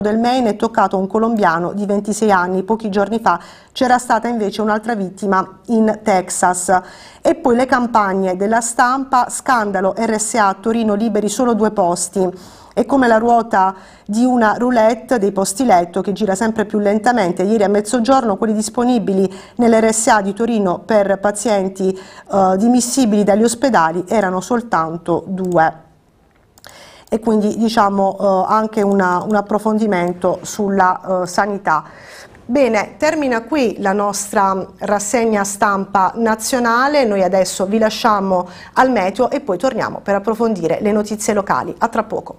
del Maine è toccato un colombiano di 26 anni, pochi giorni fa c'era stata invece un'altra vittima in Texas. E poi le campagne della stampa, scandalo RSA a Torino, liberi solo 2 posti. È come la ruota di una roulette dei posti letto che gira sempre più lentamente. Ieri a mezzogiorno quelli disponibili nell'RSA di Torino per pazienti dimissibili dagli ospedali erano soltanto 2. E quindi diciamo anche un approfondimento sulla sanità. Bene, termina qui la nostra rassegna stampa nazionale, noi adesso vi lasciamo al meteo e poi torniamo per approfondire le notizie locali. A tra poco.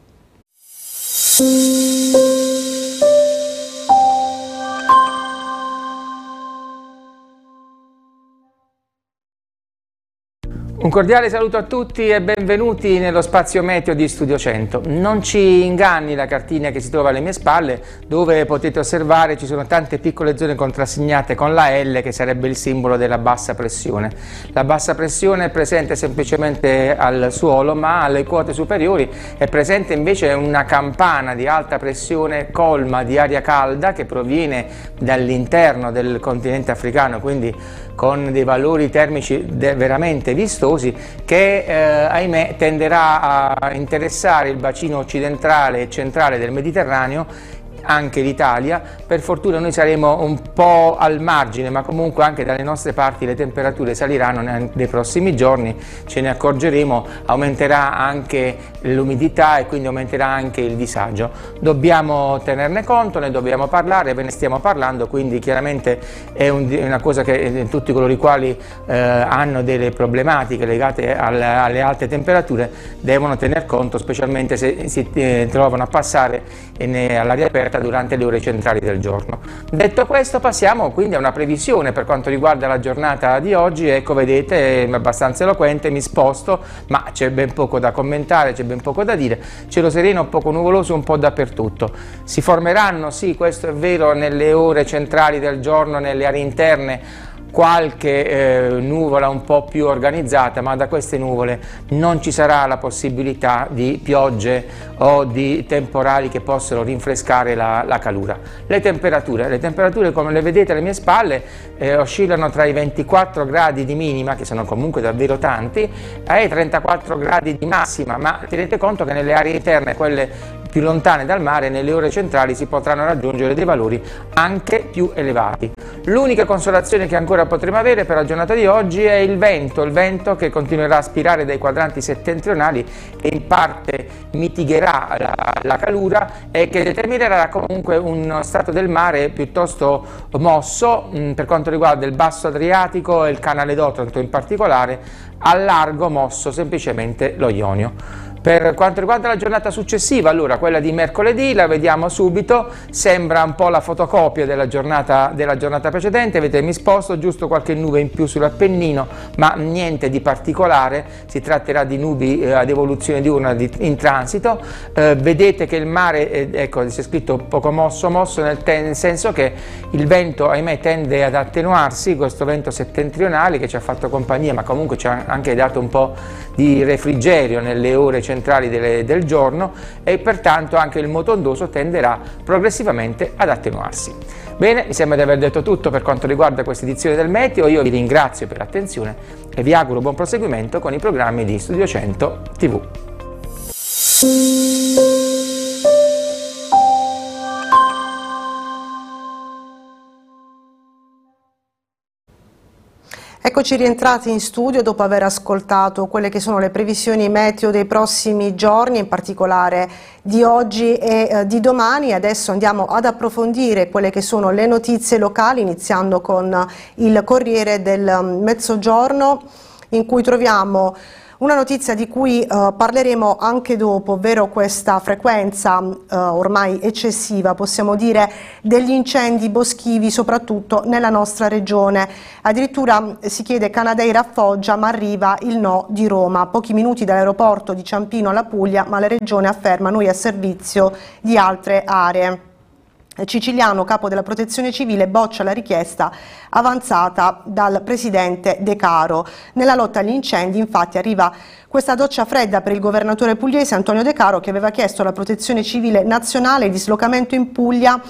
Un cordiale saluto a tutti e benvenuti nello spazio meteo di Studio 100. Non ci inganni la cartina che si trova alle mie spalle, dove potete osservare ci sono tante piccole zone contrassegnate con la L, che sarebbe il simbolo della bassa pressione. La bassa pressione è presente semplicemente al suolo, ma alle quote superiori è presente invece una campana di alta pressione colma di aria calda che proviene dall'interno del continente africano, quindi con dei valori termici veramente vistosi, che ahimè tenderà a interessare il bacino occidentale e centrale del Mediterraneo, anche l'Italia. Per fortuna noi saremo un po' al margine, ma comunque anche dalle nostre parti le temperature saliranno nei prossimi giorni, ce ne accorgeremo, aumenterà anche l'umidità e quindi aumenterà anche il disagio. Dobbiamo tenerne conto, ne dobbiamo parlare, ve ne stiamo parlando, quindi chiaramente è una cosa che tutti coloro i quali hanno delle problematiche legate alle alte temperature devono tener conto, specialmente se si trovano a passare all'aria aperta durante le ore centrali del giorno. Detto questo, passiamo quindi a una previsione per quanto riguarda la giornata di oggi. Ecco, vedete, è abbastanza eloquente, mi sposto, ma c'è ben poco da commentare, c'è ben poco da dire. Cielo sereno, un poco nuvoloso un po' dappertutto. Si formeranno, sì, questo è vero, nelle ore centrali del giorno, nelle aree interne, qualche nuvola un po' più organizzata, ma da queste nuvole non ci sarà la possibilità di piogge o di temporali che possano rinfrescare la calura. Le temperature come le vedete alle mie spalle oscillano tra i 24 gradi di minima, che sono comunque davvero tanti, ai 34 gradi di massima, ma tenete conto che nelle aree interne, quelle più lontane dal mare, nelle ore centrali si potranno raggiungere dei valori anche più elevati. L'unica consolazione che ancora potremo avere per la giornata di oggi è il vento che continuerà a spirare dai quadranti settentrionali e in parte mitigherà la calura e che determinerà comunque uno stato del mare piuttosto mosso per quanto riguarda il basso Adriatico e il canale d'Otranto in particolare, al largo mosso semplicemente lo Ionio. Per quanto riguarda la giornata successiva, allora quella di mercoledì la vediamo subito, sembra un po' la fotocopia della giornata precedente. Vedete, mi sposto, giusto qualche nube in più sull'Appennino, ma niente di particolare, si tratterà di nubi ad evoluzione diurna in transito. Vedete che il mare, ecco, c'è scritto poco mosso nel senso che il vento, ahimè, tende ad attenuarsi, questo vento settentrionale che ci ha fatto compagnia, ma comunque ci ha anche dato un po' di refrigerio nelle ore centrali del giorno, e pertanto anche il moto ondoso tenderà progressivamente ad attenuarsi. Bene, mi sembra di aver detto tutto per quanto riguarda questa edizione del Meteo. Io vi ringrazio per l'attenzione e vi auguro buon proseguimento con i programmi di Studio 100 TV. Eccoci rientrati in studio dopo aver ascoltato quelle che sono le previsioni meteo dei prossimi giorni, in particolare di oggi e di domani. Adesso andiamo ad approfondire quelle che sono le notizie locali, iniziando con il Corriere del Mezzogiorno, in cui troviamo una notizia di cui parleremo anche dopo, ovvero questa frequenza ormai eccessiva, possiamo dire, degli incendi boschivi, soprattutto nella nostra regione. Addirittura si chiede Canadair a Foggia, ma arriva il no di Roma. Pochi minuti dall'aeroporto di Ciampino alla Puglia, ma la regione afferma noi a servizio di altre aree. Ciciliano, capo della Protezione Civile, boccia la richiesta avanzata dal presidente De Caro. Nella lotta agli incendi, infatti, arriva questa doccia fredda per il governatore pugliese Antonio De Caro, che aveva chiesto alla Protezione Civile nazionale il dislocamento in Puglia